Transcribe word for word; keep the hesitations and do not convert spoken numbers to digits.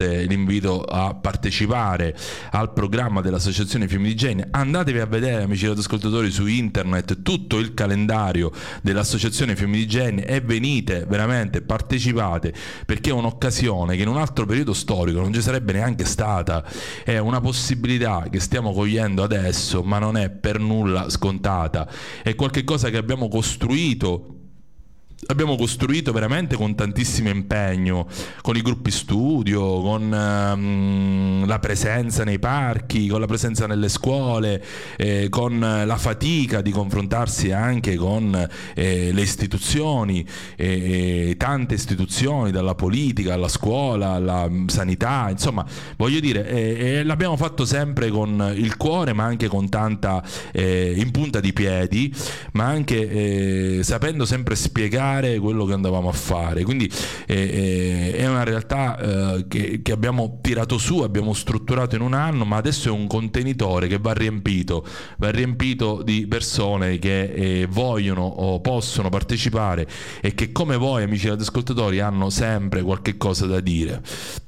ovviamente l'invito a partecipare al programma dell'Associazione Fiumi di Genio. Andatevi a vedere, amici ascoltatori, su internet tutto il calendario dell'Associazione Fiumi di Genio e venite, veramente partecipate, perché è un'occasione che in un altro periodo storico non ci sarebbe neanche stata. È una possibilità che stiamo cogliendo adesso, ma non è per nulla scontata. È qualcosa che abbiamo costruito abbiamo costruito veramente con tantissimo impegno, con i gruppi studio, con um, la presenza nei parchi, con la presenza nelle scuole, eh, con la fatica di confrontarsi anche con eh, le istituzioni, eh, tante istituzioni, dalla politica alla scuola alla sanità, insomma, voglio dire, eh, eh, l'abbiamo fatto sempre con il cuore, ma anche con tanta eh, in punta di piedi, ma anche eh, sapendo sempre spiegare quello che andavamo a fare. Quindi eh, è una realtà eh, che, che abbiamo tirato su, abbiamo strutturato in un anno, ma adesso è un contenitore che va riempito, va riempito di persone che eh, vogliono o possono partecipare e che, come voi amici ascoltatori, hanno sempre qualche cosa da dire.